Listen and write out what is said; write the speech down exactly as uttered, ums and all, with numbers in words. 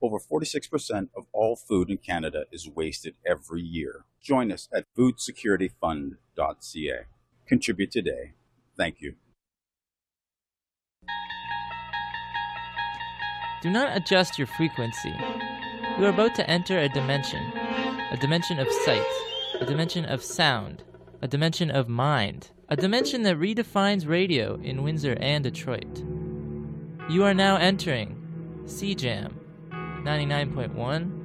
Over forty-six percent of all food in Canada is wasted every year. Join us at food security fund dot c a. Contribute today. Thank you. Do not adjust your frequency. You are about to enter a dimension, a dimension of sight, a dimension of sound, a dimension of mind, a dimension that redefines radio in Windsor and Detroit. You are now entering C Jam ninety-nine point one